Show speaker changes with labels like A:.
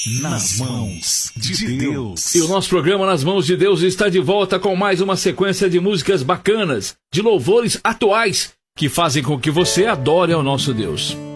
A: Nas mãos de Deus.
B: E o nosso programa Nas Mãos de Deus está de volta com mais uma sequência de músicas bacanas, de louvores atuais, que fazem com que você adore ao nosso Deus.